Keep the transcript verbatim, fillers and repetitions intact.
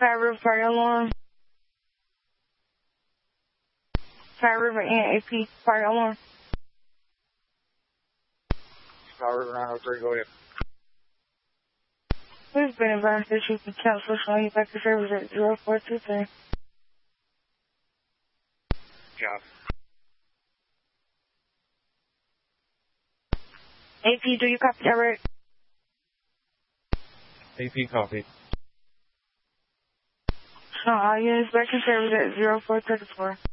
Fire River Fire Alarm. Fire River and A P Fire Alarm. Fire River nine oh three, go ahead. We've been advised that you can cancel on you back to service at zero four two three. Yeah. A P, do you copy direct? A P copy. No, all units back in service at zero four three four.